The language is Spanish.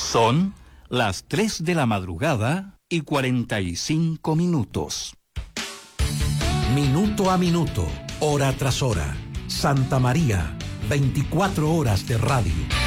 Son las 3 de la madrugada y 45 minutos. Minuto a minuto, hora tras hora. Santa María, 24 horas de radio.